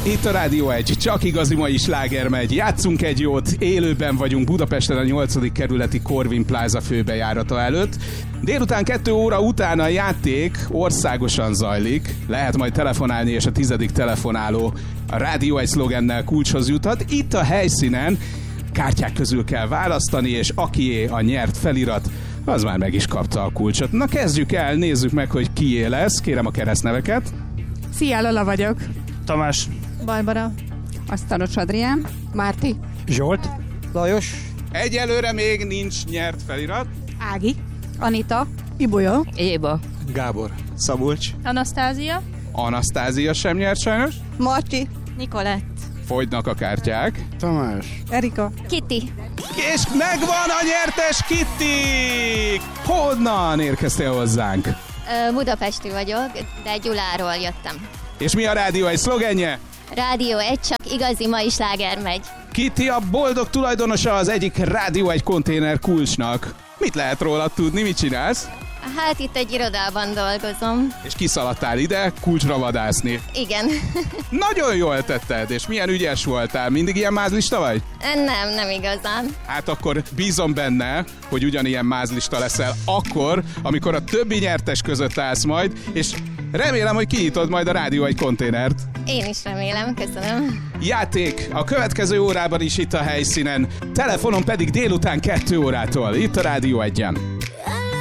Itt a Rádió 1, csak igazi mai sláger megy. Játszunk egy jót, élőben vagyunk Budapesten a 8. kerületi Corvin Plaza főbejárata előtt. Délután 2 óra után a játék országosan zajlik. Lehet majd telefonálni, és a 10. telefonáló a Rádió 1 szlogennel kulcshoz juthat. Itt a helyszínen kártyák közül kell választani, és akié a nyert felirat, az már meg is kapta a kulcsot. Na kezdjük el, nézzük meg, hogy kié lesz. Kérem a keresztneveket. Szia, Lola vagyok. Tamás. Barbara. Asztalos Adrián. Márti. Zsolt. Lajos. Egyelőre még nincs nyert felirat. Ági. Anita. Ibolya. Éva. Gábor. Szabolcs. Anasztázia. Anasztázia sem nyert sajnos. Marti. Nikolett. Fogynak a kártyák. Tamás. Erika. Kitty. És megvan a nyertes, Kitty! Honnan érkeztél hozzánk? Budapesti vagyok, de Gyuláról jöttem. És mi a Rádió 1 szlogenje? Rádió 1, csak igazi mai sláger megy. Kitty a boldog tulajdonosa az egyik Rádió 1 konténer kulcsnak. Mit lehet róla tudni, mit csinálsz? Hát itt egy irodában dolgozom. És kiszaladtál ide kulcsra vadászni. Igen. Nagyon jól tetted, és milyen ügyes voltál. Mindig ilyen mázlista vagy? Nem igazán. Hát akkor bízom benne, hogy ugyanilyen mázlista leszel akkor, amikor a többi nyertes között állsz majd, és remélem, hogy kinyitod majd a Rádió 1 konténert. Én is remélem, köszönöm. Játék a következő órában is itt a helyszínen, telefonon pedig délután 2 órától, itt a Rádió 1-en.